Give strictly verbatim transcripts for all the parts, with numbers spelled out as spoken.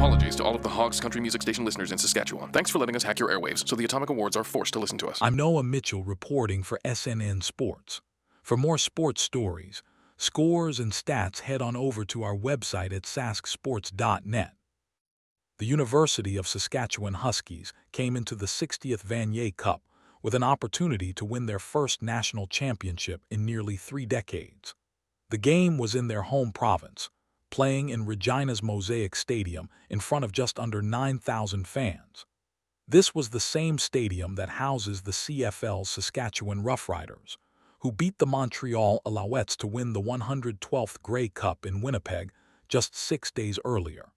Apologies to all of the Hogs Country Music Station listeners in Saskatchewan. Thanks for letting us hack your airwaves so the Atomic Awards are forced to listen to us. I'm Noah Mitchell reporting for S N N Sports. For more sports stories, scores, and stats, head on over to our website at sask sports dot net. The University of Saskatchewan Huskies came into the sixtieth Vanier Cup with an opportunity to win their first national championship in nearly three decades. The game was in their home province, playing in Regina's Mosaic Stadium in front of just under nine thousand fans. This was the same stadium that houses the C F L's Saskatchewan Roughriders, who beat the Montreal Alouettes to win the one hundred twelfth Grey Cup in Winnipeg just six days earlier.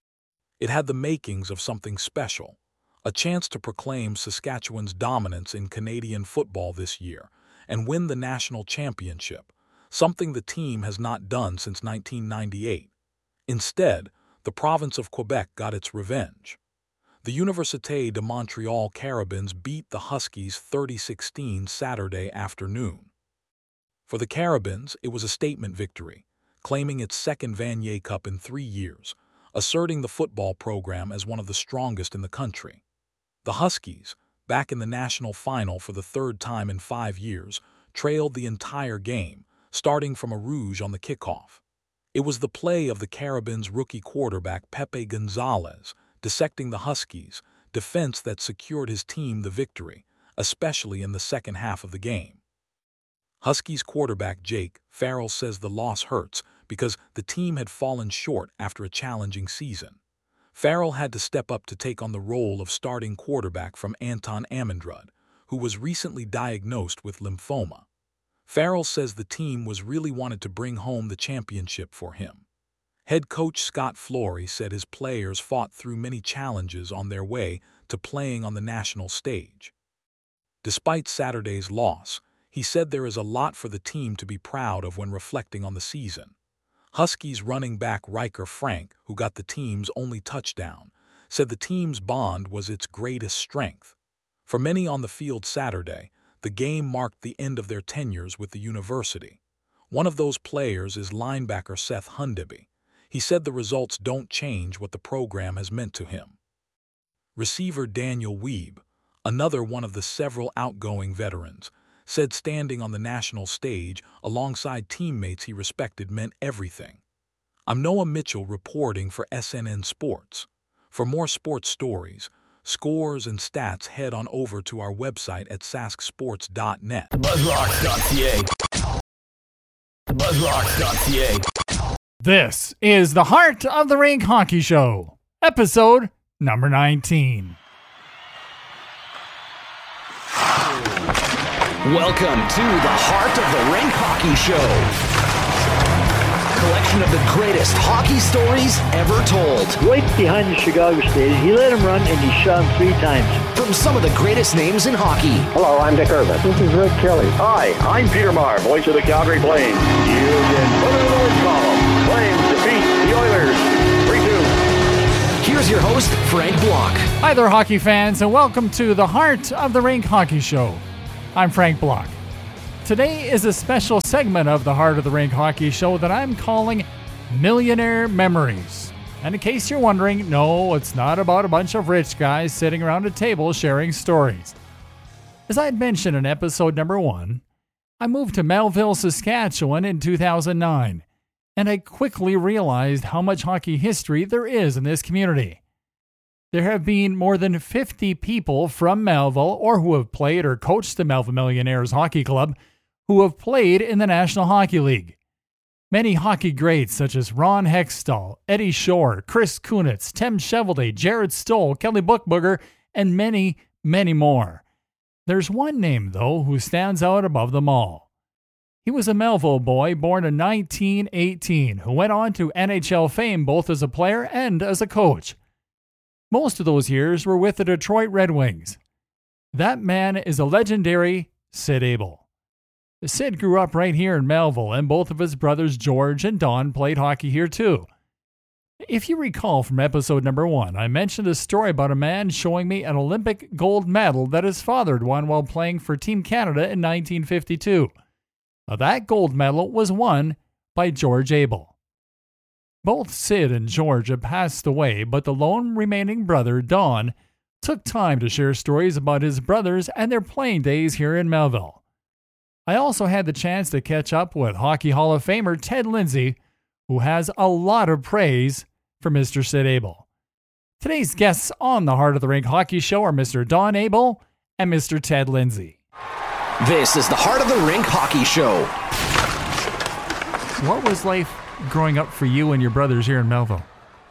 It had the makings of something special, a chance to proclaim Saskatchewan's dominance in Canadian football this year and win the national championship, something the team has not done since nineteen ninety-eight. Instead, the province of Quebec got its revenge. The Université de Montréal Carabins beat the Huskies thirty sixteen Saturday afternoon. For the Carabins, it was a statement victory, claiming its second Vanier Cup in three years, asserting the football program as one of the strongest in the country. The Huskies, back in the national final for the third time in five years, trailed the entire game, starting from a rouge on the kickoff. It was the play of the Carabins' rookie quarterback Pepe Gonzalez dissecting the Huskies' defense that secured his team the victory, especially in the second half of the game. Huskies quarterback Jake Farrell says the loss hurts because the team had fallen short after a challenging season. Farrell had to step up to take on the role of starting quarterback from Anton Ammandrad, who was recently diagnosed with lymphoma. Farrell says the team was really wanted to bring home the championship for him. Head coach Scott Flory said his players fought through many challenges on their way to playing on the national stage. Despite Saturday's loss, he said there is a lot for the team to be proud of when reflecting on the season. Huskies running back Riker Frank, who got the team's only touchdown, said the team's bond was its greatest strength. For many on the field Saturday, the game marked the end of their tenures with the university. One of those players is linebacker Seth Hundeby. He said the results don't change what the program has meant to him. Receiver Daniel Weeb, another one of the several outgoing veterans, said standing on the national stage alongside teammates he respected meant everything. I'm Noah Mitchell reporting for S N N Sports. For more sports stories, scores, and stats, head on over to our website at sask sports dot net. buzzrocks dot c a buzzrocks dot c a This is the Heart of the Rink Hockey Show, episode number nineteen. Welcome to the Heart of the Rink Hockey Show. Collection of the greatest hockey stories ever told. Right behind the Chicago stage, he let him run and he shot him three times. From some of the greatest names in hockey. Hello, I'm Dick Irvin. This is Rick Kelly. Hi, I'm Peter Maher, voice of the Calgary Flames. You can put it in the win column. Flames defeat the Oilers three two. Here's your host, Frank Block. Hi there, hockey fans, and welcome to the Heart of the Rink Hockey Show. I'm Frank Block. Today is a special segment of the Heart of the Rink Hockey Show that I'm calling Millionaire Memories. And in case you're wondering, no, it's not about a bunch of rich guys sitting around a table sharing stories. As I had mentioned in episode number one, I moved to Melville, Saskatchewan in two thousand nine, and I quickly realized how much hockey history there is in this community. There have been more than fifty people from Melville or who have played or coached the Melville Millionaires Hockey Club who have played in the National Hockey League. Many hockey greats such as Ron Hextall, Eddie Shore, Chris Kunitz, Tim Cheveldae, Jared Stoll, Kelly Buchberger, and many, many more. There's one name, though, who stands out above them all. He was a Melville boy born in nineteen eighteen who went on to N H L fame both as a player and as a coach. Most of those years were with the Detroit Red Wings. That man is a legendary Sid Abel. Sid grew up right here in Melville, and both of his brothers George and Don played hockey here too. If you recall from episode number one, I mentioned a story about a man showing me an Olympic gold medal that his father had won while playing for Team Canada in nineteen fifty-two. Now, that gold medal was won by George Abel. Both Sid and George have passed away, but the lone remaining brother, Don, took time to share stories about his brothers and their playing days here in Melville. I also had the chance to catch up with Hockey Hall of Famer Ted Lindsay, who has a lot of praise for Mister Sid Abel. Today's guests on the Heart of the Rink Hockey Show are Mister Don Abel and Mister Ted Lindsay. This is the Heart of the Rink Hockey Show. What was life growing up for you and your brothers here in Melville?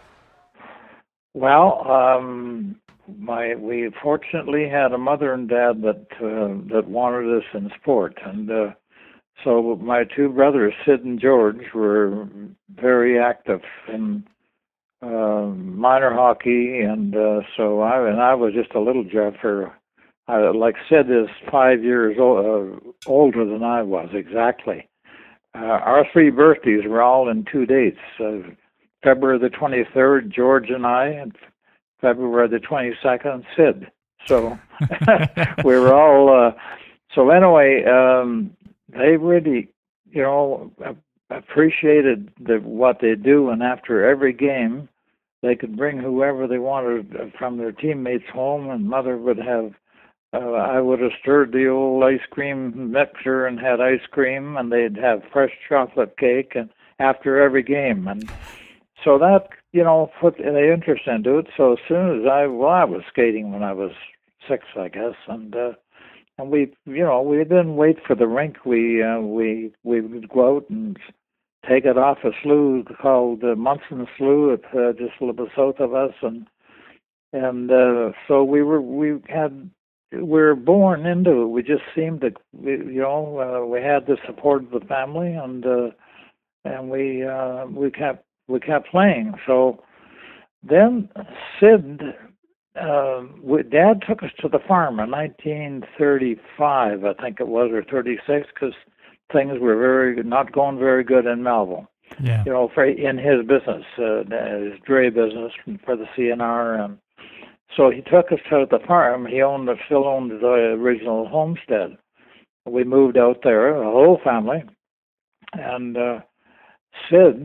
Well, um, my we fortunately had a mother and dad that uh, that wanted us in sport, and uh, so my two brothers, Sid and George, were very active in uh, minor hockey, and uh, so I and I was just a little jeffer. I, like Sid is five years old, uh, older than I was exactly. Uh, our three birthdays were all in two dates. Uh, February the twenty-third, George and I, and February the twenty-second, Sid. So we were all. Uh, so anyway, um, they really, you know, appreciated the, what they do, and after every game, they could bring whoever they wanted from their teammates home, and Mother would have. Uh, I would have stirred the old ice cream mixer and had ice cream, and they'd have fresh chocolate cake and after every game. And so that, you know, put the interest into it. So as soon as I, well, I was skating when I was six, I guess, and uh, and we, you know, we didn't wait for the rink. We uh, we we would go out and take it off a slough called uh, Munson Slough, at, uh, just a little bit south of us, and and uh, so we were we had. We were born into it. We just seemed to, you know, uh, we had the support of the family, and uh, and we uh, we kept we kept playing. So then Sid, uh, we, Dad took us to the farm in nineteen thirty-five, I think it was, or thirty-six, because things were very not going very good in Melville. Yeah. You know, for in his business, uh, his dray business for the C N R, and. So he took us to the farm. He owned, still owned the original homestead. We moved out there, the whole family, and uh, Sid,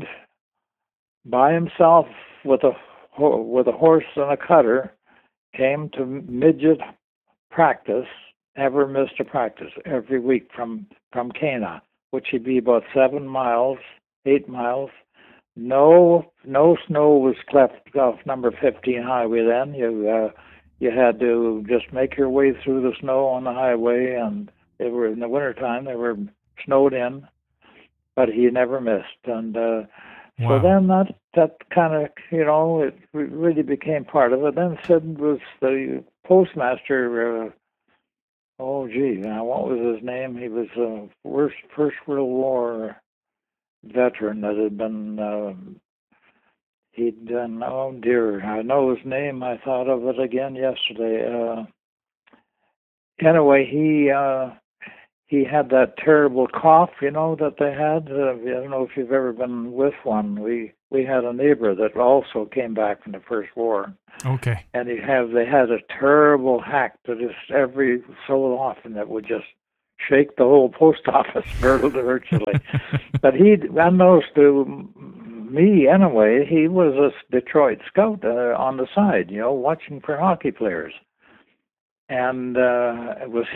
by himself with a with a horse and a cutter, came to midget practice. Never missed a practice every week from from Cana, which would be about seven miles, eight miles. No, no snow was cleft off number fifteen highway then. You uh, you had to just make your way through the snow on the highway, and they were in the wintertime. They were snowed in, but he never missed. And uh, wow. so then that that kind of, you know, it really became part of it. Then Sid was the postmaster. Uh, oh gee, now what was his name? He was a first First World War veteran that had been, uh, he'd done, oh dear, I know his name, I thought of it again yesterday. Uh, anyway, he uh, he had that terrible cough, you know, that they had. Uh, I don't know if you've ever been with one. We we had a neighbor that also came back from the First War. Okay. And he have they had a terrible hack that just every so often that would just shake the whole post office virtually. But he, unbeknownst to me anyway, he was a Detroit scout uh, on the side, you know, watching for hockey players. And uh, it was